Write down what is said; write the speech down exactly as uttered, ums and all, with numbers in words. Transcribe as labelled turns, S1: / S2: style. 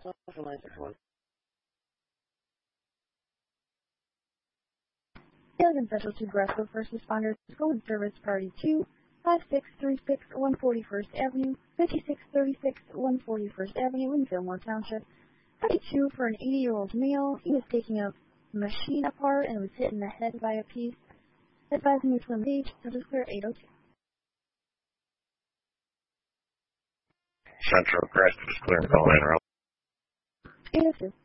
S1: Alien Specialty Aggressive First Responders Code Service Party two, five six three six, one forty-first Avenue, fifty-six thirty-six, one forty-first Avenue in Fillmore Township. thirty-two for an eighty-year-old male. He was taking a machine apart and was hit in the head by a piece. Advising to Twin Beach, so just clear eight oh two.
S2: Central Crest, just clear and call in,
S1: eight oh two.